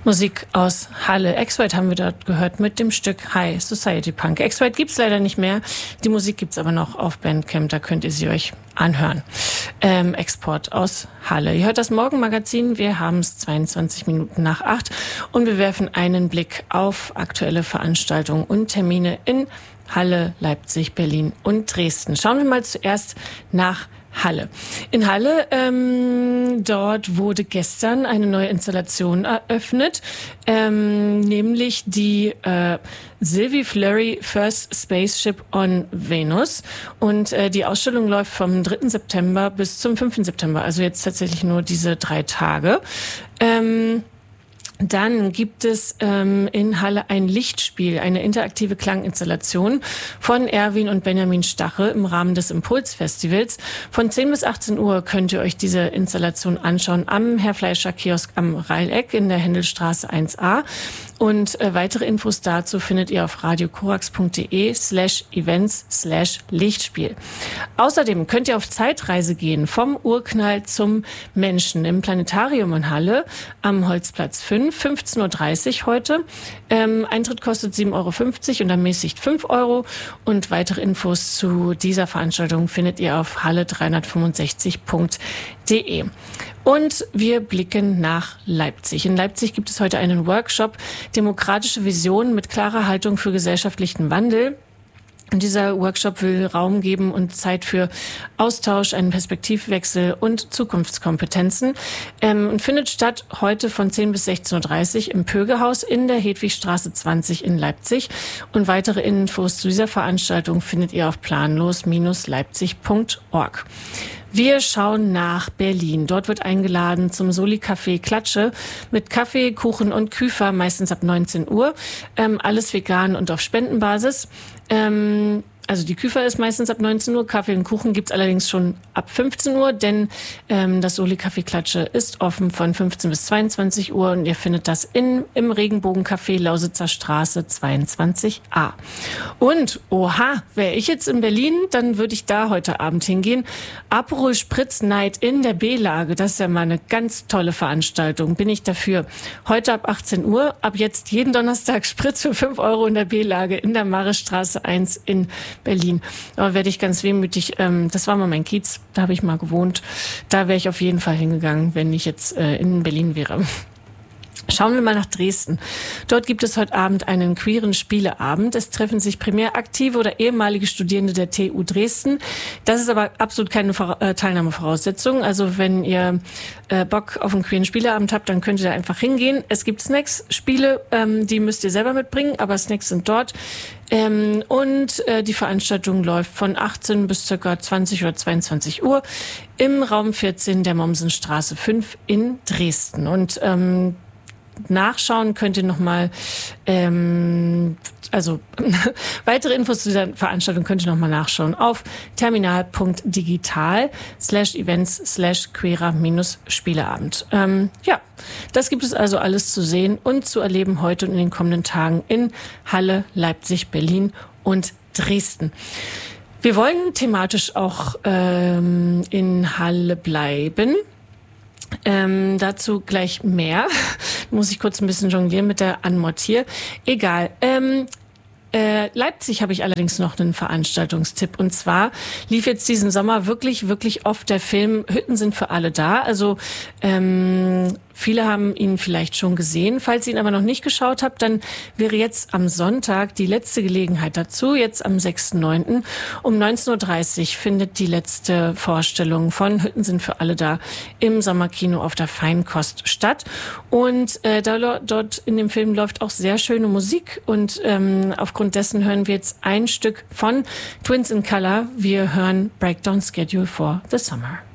Musik aus Halle. X-White haben wir dort gehört mit dem Stück High Society Punk. X-White gibt's leider nicht mehr. Die Musik gibt's aber noch auf Bandcamp. Da könnt ihr sie euch anhören. Export aus Halle. Ihr hört das Morgenmagazin. Wir haben es 22 Minuten nach 8 und wir werfen einen Blick auf aktuelle Veranstaltungen und Termine in Halle, Leipzig, Berlin und Dresden. Schauen wir mal zuerst nach Halle. In Halle, dort wurde gestern eine neue Installation eröffnet, nämlich die Sylvie Fleury First Spaceship on Venus. Und die Ausstellung läuft vom 3. September bis zum 5. September, also jetzt tatsächlich nur diese 3 Tage. Dann gibt es in Halle ein Lichtspiel, eine interaktive Klanginstallation von Erwin und Benjamin Stache im Rahmen des Impulsfestivals. Von 10 bis 18 Uhr könnt ihr euch diese Installation anschauen am Herr Fleischer Kiosk am Reileck in der Händelstraße 1a. Und weitere Infos dazu findet ihr auf radiokorax.de/events/Lichtspiel. Außerdem könnt ihr auf Zeitreise gehen vom Urknall zum Menschen im Planetarium in Halle am Holzplatz 5, 15.30 Uhr heute. Eintritt kostet 7,50 € und ermäßigt 5 €. Und weitere Infos zu dieser Veranstaltung findet ihr auf halle365.de. Und wir blicken nach Leipzig. In Leipzig gibt es heute einen Workshop Demokratische Visionen mit klarer Haltung für gesellschaftlichen Wandel. Und dieser Workshop will Raum geben und Zeit für Austausch, einen Perspektivwechsel und Zukunftskompetenzen und findet statt heute von 10 bis 16.30 Uhr im Pögehaus in der Hedwigstraße 20 in Leipzig. Und weitere Infos zu dieser Veranstaltung findet ihr auf planlos-leipzig.org. Wir schauen nach Berlin. Dort wird eingeladen zum Soli-Café Klatsche mit Kaffee, Kuchen und Küfer, meistens ab 19 Uhr. Alles vegan und auf Spendenbasis. Also die Küfer ist meistens ab 19 Uhr, Kaffee und Kuchen gibt's allerdings schon ab 15 Uhr, denn das Soli-Café Klatsche ist offen von 15 bis 22 Uhr und ihr findet das im Regenbogencafé Lausitzer Straße 22a. Und, oha, wäre ich jetzt in Berlin, dann würde ich da heute Abend hingehen. Aperol Spritz Night in der B-Lage, das ist ja mal eine ganz tolle Veranstaltung, bin ich dafür. Heute ab 18 Uhr, ab jetzt jeden Donnerstag Spritz für 5 € in der B-Lage in der Marestraße 1 in Berlin. Aber werde ich ganz wehmütig, das war mal mein Kiez, da habe ich mal gewohnt. Da wäre ich auf jeden Fall hingegangen, wenn ich jetzt in Berlin wäre. Schauen wir mal nach Dresden. Dort gibt es heute Abend einen queeren Spieleabend. Es treffen sich primär aktive oder ehemalige Studierende der TU Dresden. Das ist aber absolut keine Teilnahmevoraussetzung. Also wenn ihr Bock auf einen queeren Spieleabend habt, dann könnt ihr da einfach hingehen. Es gibt Snacks, Spiele, die müsst ihr selber mitbringen, aber Snacks sind dort. Und die Veranstaltung läuft von 18 bis ca. 20 oder 22 Uhr im Raum 14 der Mommsenstraße 5 in Dresden. Und nachschauen könnt ihr nochmal, weitere Infos zu dieser Veranstaltung könnt ihr nochmal nachschauen auf terminal.digital/events/queerer-Spieleabend. Ja, das gibt es also alles zu sehen und zu erleben heute und in den kommenden Tagen in Halle, Leipzig, Berlin und Dresden. Wir wollen thematisch auch in Halle bleiben. Dazu gleich mehr. Muss ich kurz ein bisschen jonglieren mit der Anmod hier. Egal. Leipzig habe ich allerdings noch einen Veranstaltungstipp. Und zwar lief jetzt diesen Sommer wirklich, wirklich oft der Film Hütten sind für alle da. Also viele haben ihn vielleicht schon gesehen. Falls ihr ihn aber noch nicht geschaut habt, dann wäre jetzt am Sonntag die letzte Gelegenheit dazu. Jetzt am 6.9. um 19.30 Uhr findet die letzte Vorstellung von Hütten sind für alle da im Sommerkino auf der Feinkost statt. Und dort in dem Film läuft auch sehr schöne Musik. Und aufgrund dessen hören wir jetzt ein Stück von Twins in Color. Wir hören Breakdown Schedule for the Summer.